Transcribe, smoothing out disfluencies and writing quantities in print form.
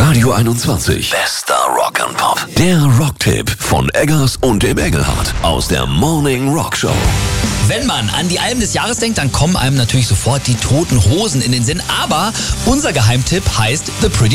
Radio 21. Bester Rock and Pop. Der Rocktipp von Eggers und dem Engelhardt aus der Morning Rock Show. Wenn man an die Alben des Jahres denkt, dann kommen einem natürlich sofort die Toten Hosen in den Sinn. Aber unser Geheimtipp heißt The Pretty